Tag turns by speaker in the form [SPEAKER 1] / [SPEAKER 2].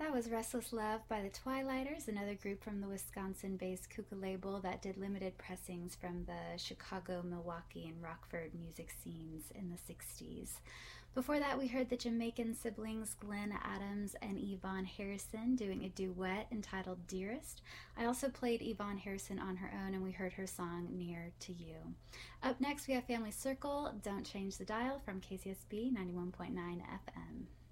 [SPEAKER 1] That was Restless Love by the Twilighters, another group from the Wisconsin-based Kuka label that did limited pressings from the Chicago, Milwaukee, and Rockford music scenes in the 60s. Before that, we heard the Jamaican siblings Glenn Adams and Yvonne Harrison doing a duet entitled Dearest. I also played Yvonne Harrison on her own, and we heard her song Near to You. Up next, we have Family Circle, Don't Change the Dial from KCSB 91.9 FM.